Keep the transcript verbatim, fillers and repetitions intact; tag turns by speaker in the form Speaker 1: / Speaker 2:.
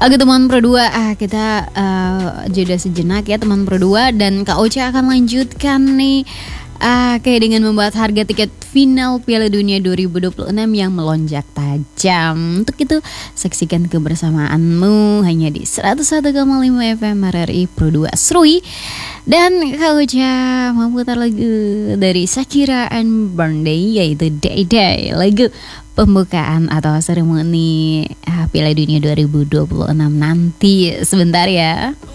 Speaker 1: Oke teman Pro dua, ah, kita uh, jeda sejenak ya teman Pro dua. Dan Kak Ocha akan lanjutkan nih uh, kayak dengan membahas harga tiket final Piala Dunia dua ribu dua puluh enam yang melonjak tajam. Untuk itu saksikan kebersamaanmu hanya di seratus satu koma lima F M R R I Pro dua Serui. Dan Kak Ocha memutar lagu dari Shakira and Bernday, yaitu Day Day, lagu pembukaan atau seremoni uh, Piala Dunia dua ribu dua puluh enam nanti. Sebentar ya.